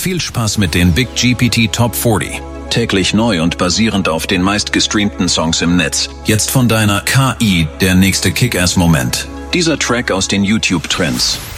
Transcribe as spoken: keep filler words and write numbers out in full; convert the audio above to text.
viel Spaß mit den Big G P T Top vierzig. Täglich neu und basierend auf den meistgestreamten Songs im Netz. Jetzt von deiner K I der nächste Kick-Ass-Moment. Dieser Track aus den YouTube-Trends.